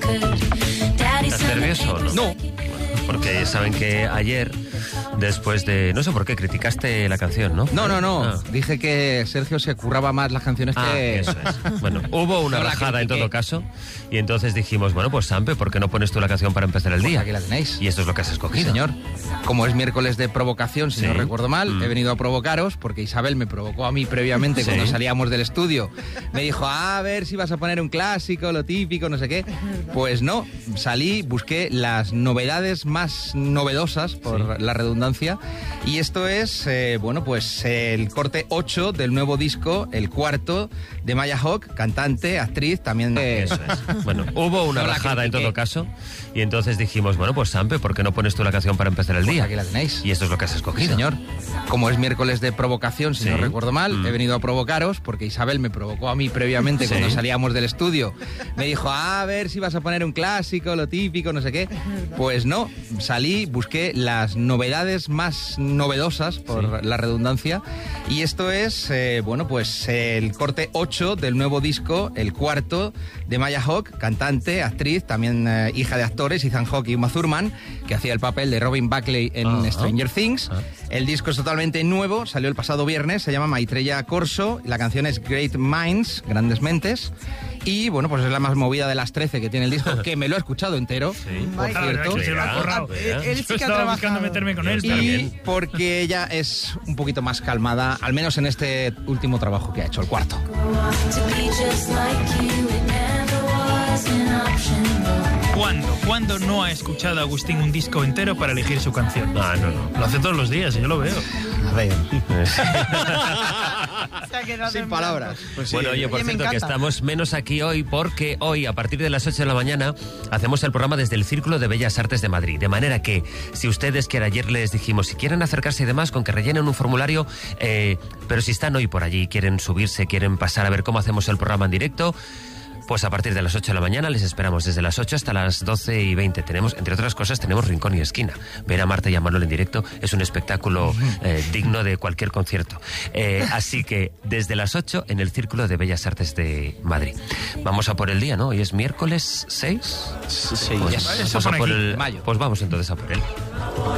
¿Estás nervioso o no? No. Porque saben que ayer, después de... No sé por qué, criticaste la canción, ¿no? No. Ah. Dije que Sergio se curraba más las canciones que... Eso es. Bueno, hubo una No la rajada en critiqué. todo caso. Y entonces dijimos, bueno, pues Sampe, ¿por qué no pones tú la canción para empezar el Pues día? aquí la tenéis. Y esto es lo que has Sí, escogido. señor. Como es miércoles de provocación, si Sí. no recuerdo mal, he venido a provocaros porque Isabel me provocó a mí previamente Sí. cuando salíamos del estudio. Me dijo, a ver si vas a poner un clásico, lo típico, no sé qué. Pues no, salí, busqué las novedades más novedosas, por la redundancia, y esto es, bueno, pues el corte 8 del nuevo disco, el cuarto, de Maya Hawke, cantante, actriz, también... Eso es. Bueno, hubo una No la rajada en critiqué. todo caso. Y entonces dijimos, bueno, pues Sampe, ¿por qué no pones tú la canción para empezar el Pues día? aquí la tenéis. Y esto es lo que has Sí, escogido. señor. Como es miércoles de provocación, si Sí. no recuerdo mal, he venido a provocaros porque Isabel me provocó a mí previamente Sí. cuando salíamos del estudio. Me dijo, a ver si vas a poner un clásico, lo típico, no sé qué. Pues no, salí, busqué las novedades más novedosas, por la redundancia, y esto es, bueno, pues el corte 8 del nuevo disco, el cuarto, de Maya Hawke, cantante, actriz, también hija de actores, Ethan Hawke y Uma Thurman, que hacía el papel de Robin Buckley en Stranger Things. El disco es totalmente nuevo, salió el pasado viernes, se llama Maitreya Corso, la canción es Great Minds, Grandes Mentes, y bueno, pues es la más movida de las 13 que tiene el disco, que me lo he escuchado entero, por La verdad cierto. que se lo ha Mira, currado. mira. Él sí que ha trabajado. Buscando meterme con él. Está Y bien. porque ella es un poquito más calmada, al menos en este último trabajo que ha hecho, el cuarto. ¿Cuándo no ha escuchado Agustín un disco entero para elegir su canción? Ah, no. Lo hace todos los días, yo lo veo. A ver, Se ha quedado sin en palabras. blanco. Pues sí. Bueno, oye, por Oye, me cierto, que encanta. estamos menos aquí hoy porque hoy, a partir de las 8 de la mañana, hacemos el programa desde el Círculo de Bellas Artes de Madrid. De manera que, si ustedes, que ayer les dijimos, si quieren acercarse y demás, con que rellenen un formulario, pero si están hoy por allí, quieren subirse, quieren pasar a ver cómo hacemos el programa en directo, pues a partir de las 8 de la mañana les esperamos desde las 8 hasta las 12:20. Tenemos, entre otras cosas, tenemos Rincón y Esquina. Ver a Marta y a Manuel en directo es un espectáculo digno de cualquier concierto. Así que desde las 8 en el Círculo de Bellas Artes de Madrid. Vamos a por el día, ¿no? Hoy es miércoles 6. Sí, Pues, yes. Eso vamos a pone por aquí, el mayo. Pues vamos entonces a por él.